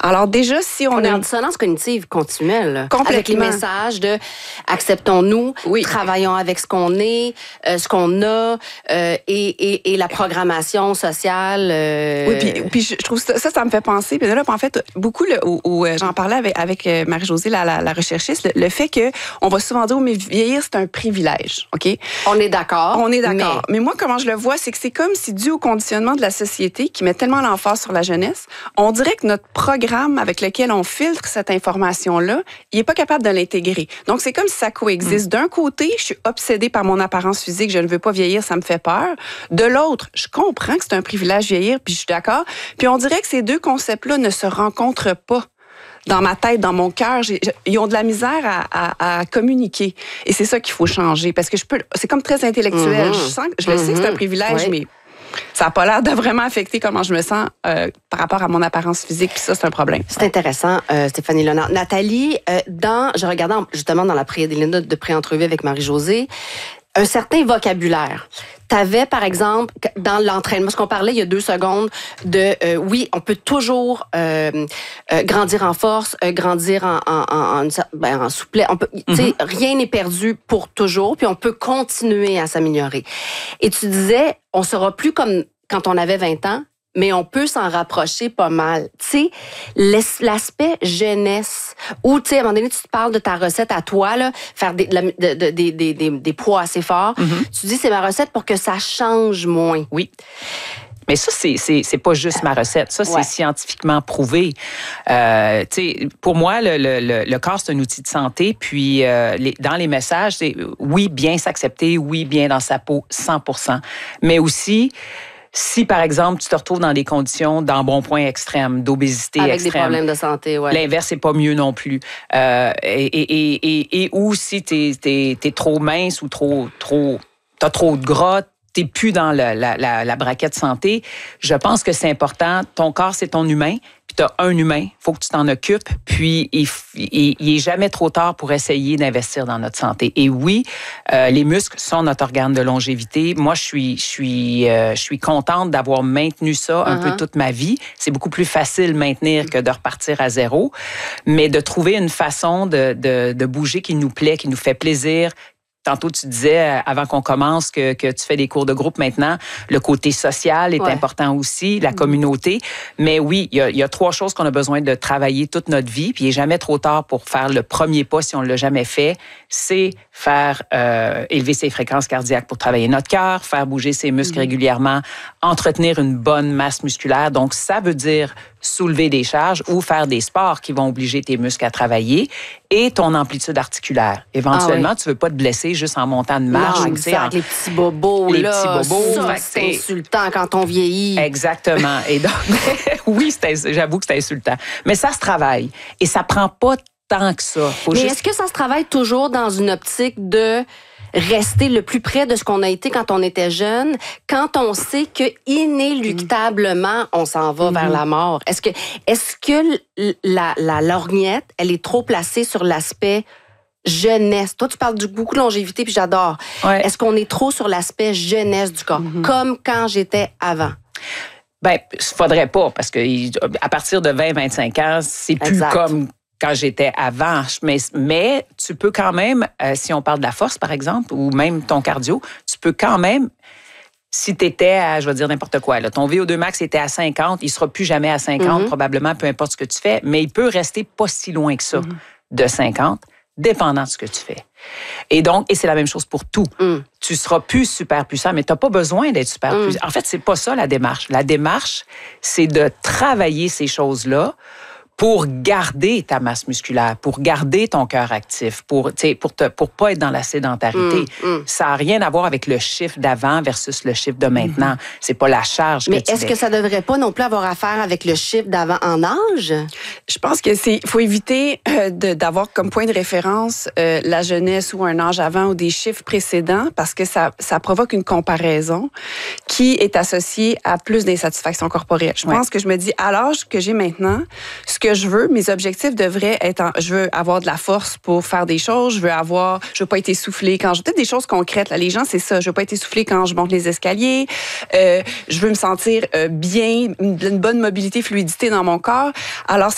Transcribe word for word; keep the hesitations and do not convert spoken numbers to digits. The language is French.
Alors déjà, si on, on a... est en dissonance cognitive continuelle. Là, complètement. avec les messages de acceptons-nous, oui. travaillons avec ce qu'on est, euh, ce qu'on a, euh, et, et, et la programmation sociale. Euh... Oui, puis, puis je trouve ça, ça, ça me fait penser. Puis là, en fait, beaucoup, le, où, où j'en parlais avec, avec Marie-Josée, la, la, la recherchiste, le, le fait que on va souvent dire, oh, mais vieillir, c'est un privilège, OK? On est d'accord. On est d'accord. Mais... mais moi, comment je le vois, c'est que c'est comme si, dû au conditionnement de la société qui met tellement l'emphase sur la jeunesse, on dirait que notre programme avec lequel on filtre cette information-là, il n'est pas capable de l'intégrer. Donc, c'est comme si ça coexiste. Mm. D'un côté, je suis obsédée par mon apparence physique, je ne veux pas vieillir, ça me fait peur. De l'autre, je comprends que c'est un privilège vieillir, puis je suis d'accord. Puis on dirait que ces deux concepts-là ne se rencontrent pas. Dans ma tête, dans mon cœur, j'ai, ils ont de la misère à, à, à communiquer. Et c'est ça qu'il faut changer. Parce que je peux, c'est comme très intellectuel. Mm-hmm. Je sens, je le mm-hmm. sais que c'est un privilège, oui. mais ça n'a pas l'air de vraiment affecter comment je me sens euh, par rapport à mon apparence physique. Puis ça, c'est un problème. C'est intéressant, euh, Stéphanie Léonard. Nathalie, euh, dans, je regardais justement dans la pré, les notes de pré-entrevue avec Marie-Josée, un certain vocabulaire. Tu avais, par exemple, dans l'entraînement, ce qu'on parlait il y a deux secondes, de, euh, oui, on peut toujours euh, euh, grandir en force, euh, grandir en, en, en, en, ben, en souplesse. On peut, mm-hmm. tu sais, rien n'est perdu pour toujours, puis on peut continuer à s'améliorer. Et tu disais, on sera plus comme quand on avait vingt ans, mais on peut s'en rapprocher pas mal. Tu sais, l'aspect jeunesse, où, tu sais, à un moment donné, tu te parles de ta recette à toi, là, faire des, de, de, de, des, des, des, des poids assez forts. Mm-hmm. Tu dis, c'est ma recette pour que ça change moins. Oui. Mais ça, c'est, c'est, c'est pas juste ma recette. Ça, c'est ouais. scientifiquement prouvé. Euh, tu sais, pour moi, le, le, le corps, c'est un outil de santé. Puis, euh, les, dans les messages, c'est oui, bien s'accepter, oui, bien dans sa peau, cent pour cent. Mais aussi, si, par exemple, tu te retrouves dans des conditions d'embonpoint extrême, d'obésité avec extrême. Avec des problèmes de santé, oui. L'inverse, c'est pas mieux non plus. Euh, et, et, et, et ou si t'es, t'es, t'es trop mince ou trop, trop, t'as trop de gras, t'es plus dans le, la, la, la braquette santé, je pense que c'est important. Ton corps, c'est ton humain. Puis tu as un humain, il faut que tu t'en occupes. Puis il, il, il est jamais trop tard pour essayer d'investir dans notre santé. Et oui, euh, les muscles sont notre organe de longévité. Moi, je suis, je suis, euh, je suis contente d'avoir maintenu ça un uh-huh. peu toute ma vie. C'est beaucoup plus facile de maintenir que de repartir à zéro. Mais de trouver une façon de, de, de bouger qui nous plaît, qui nous fait plaisir. Tantôt, tu disais, avant qu'on commence, que, que tu fais des cours de groupe maintenant. Le côté social est ouais. important aussi, la communauté. Mais oui, il y a, il y a trois choses qu'on a besoin de travailler toute notre vie. Puis il n'est jamais trop tard pour faire le premier pas si on ne l'a jamais fait. C'est faire euh, élever ses fréquences cardiaques pour travailler notre cœur, faire bouger ses muscles mmh. régulièrement, entretenir une bonne masse musculaire. Donc, ça veut dire soulever des charges ou faire des sports qui vont obliger tes muscles à travailler et ton amplitude articulaire. Éventuellement, ah oui. tu ne veux pas te blesser juste en montant de marche. Non, exact. En... Les petits bobos, les là, petits bobos, ça, c'est insultant quand on vieillit. Exactement. Et donc, oui, c'est, j'avoue que c'est insultant. Mais ça se travaille et ça prend pas tant que ça. Faut Mais juste... est-ce que ça se travaille toujours dans une optique de rester le plus près de ce qu'on a été quand on était jeune, quand on sait que inéluctablement on s'en va mm-hmm. vers la mort? Est-ce que, est-ce que la, la lorgnette, elle est trop placée sur l'aspect jeunesse? Toi, tu parles du beaucoup de longévité, puis j'adore. Ouais. Est-ce qu'on est trop sur l'aspect jeunesse du corps, mm-hmm. comme quand j'étais avant? Ben, il faudrait pas, parce que à partir de vingt à vingt-cinq ans, c'est plus exact. Comme quand j'étais avant. Mais, mais tu peux quand même, euh, si on parle de la force, par exemple, ou même ton cardio, tu peux quand même, si tu étais à, je vais dire n'importe quoi, là, ton V O deux max était à cinquante, il ne sera plus jamais à cinquante, mm-hmm. probablement, peu importe ce que tu fais, mais il peut rester pas si loin que ça mm-hmm. de cinquante, dépendant de ce que tu fais. Et donc, et c'est la même chose pour tout. Mm. Tu seras plus super puissant, mais tu n'as pas besoin d'être super mm. puissant. En fait, c'est pas ça la démarche. La démarche, c'est de travailler ces choses-là pour garder ta masse musculaire, pour garder ton cœur actif, pour pour te, pour pas être dans la sédentarité. Mm, mm. Ça n'a rien à voir avec le chiffre d'avant versus le chiffre de maintenant. Mm. C'est pas la charge Mais que tu est-ce fais. Que ça devrait pas non plus avoir affaire avec le chiffre d'avant en âge? Je pense que c'est faut éviter euh, de, d'avoir comme point de référence euh, la jeunesse ou un âge avant ou des chiffres précédents parce que ça ça provoque une comparaison qui est associée à plus d'insatisfaction corporelle. Je ouais. pense que je me dis à l'âge que j'ai maintenant, ce que que je veux, mes objectifs devraient être, en, je veux avoir de la force pour faire des choses, je veux avoir, je veux pas être essoufflée quand je, peut-être des choses concrètes, là, les gens, c'est ça, je veux pas être essoufflée quand je monte les escaliers, euh, je veux me sentir euh, bien, une, une bonne mobilité, fluidité dans mon corps. Alors,